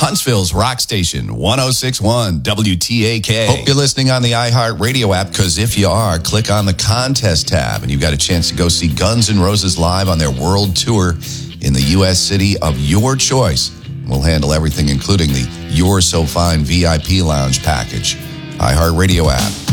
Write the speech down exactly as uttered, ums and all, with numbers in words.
Huntsville's rock station, one oh six point one W T A K. Hope you're listening on the iHeartRadio app, because if you are, click on the contest tab, and you've got a chance to go see Guns N' Roses live on their world tour in the U S city of your choice. We'll handle everything, including the You're So Fine V I P Lounge package. iHeartRadio app.